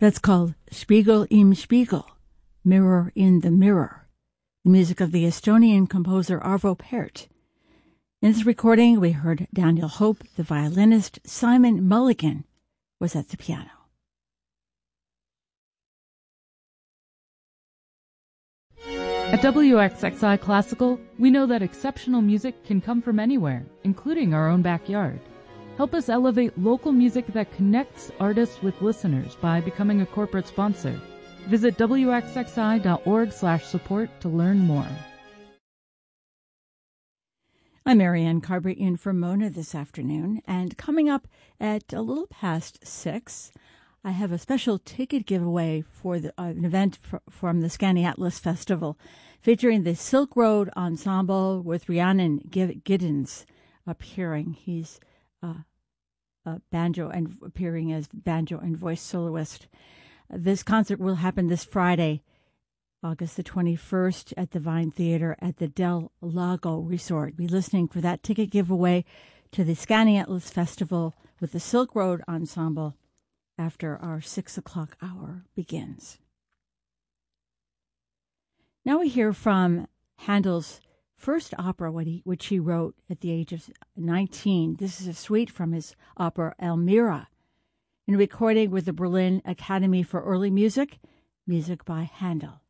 That's called Spiegel im Spiegel, Mirror in the Mirror, the music of the Estonian composer Arvo Pärt. In this recording, we heard Daniel Hope, the violinist. Simon Mulligan was at the piano. At WXXI Classical, we know that exceptional music can come from anywhere, including our own backyard. Help us elevate local music that connects artists with listeners by becoming a corporate sponsor. Visit wxxi.org/support to learn more. I'm Marianne Carberry in for Mona this afternoon, and coming up at a little past 6, I have a special ticket giveaway for an event from the Scanny Atlas Festival featuring the Silk Road Ensemble with Rhiannon Giddens appearing. He's banjo and appearing as banjo and voice soloist. This concert will happen this Friday, August the 21st at the Vine Theater at the Del Lago Resort. Be listening for that ticket giveaway to the Scanny Atlas Festival with the Silk Road Ensemble after our 6 o'clock hour begins. Now we hear from Handel's first opera, which he wrote at the age of 19. This is a suite from his opera Elmira, in recording with the Berlin Academy for Early Music, music by Handel.